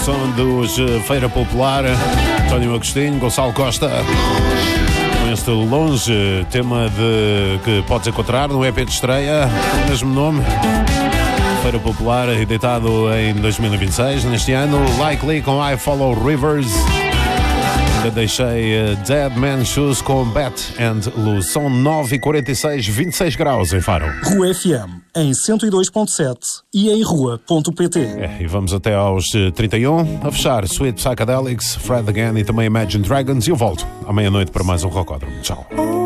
Som dos Feira Popular, António Agostinho, Gonçalo Costa. Com este Longe, tema que podes encontrar no EP de estreia, com o mesmo nome. Feira Popular, editado em 2026, neste ano. Likely com I Follow Rivers. Ainda deixei Dead Man Shoes com Bet and Lose. São 9h46, 26 graus em Faro. Rua FM, em 102.7 e em rua.pt. E vamos até aos 31. A fechar, Sweet Psychedelics, Fred Again e também Imagine Dragons. E eu volto à meia-noite para mais um Rocódromo. Tchau.